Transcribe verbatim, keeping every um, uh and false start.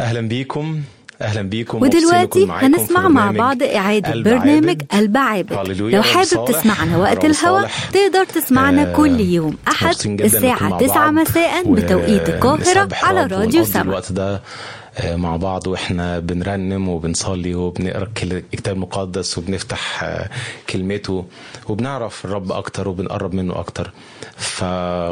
أهلا بيكم أهلا بيكم. ودلوقتي هنسمع مع بعض إعادة برنامج قلب عابد. لو حابب تسمعنا وقت الهوا تقدر تسمعنا آه كل يوم أحد الساعة تسعة مساء بتوقيت القاهرة على راديو سما. الوقت ده مع بعض وإحنا بنرنم وبنصلي وبنقرأ الكتاب المقدس وبنفتح كلمته وبنعرف الرب أكتر وبنقرب منه أكتر. ف